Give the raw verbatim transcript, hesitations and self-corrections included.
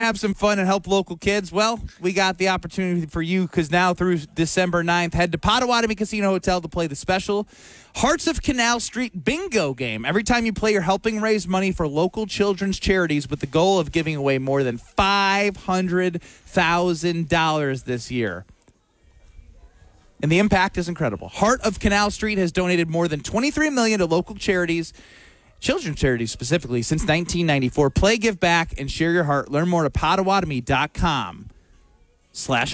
have some fun and help local kids? Well, we got the opportunity for you because now through December ninth, head to Potawatomi Casino Hotel to play the special Hearts of Canal Street bingo game. Every time you play, you're helping raise money for local children's charities with the goal of giving away more than five hundred thousand dollars this year. And the impact is incredible. Heart of Canal Street has donated more than twenty-three million dollars to local charities, children's charities specifically, since nineteen ninety-four. Play, give back, and share your heart. Learn more at potawatomi.com slash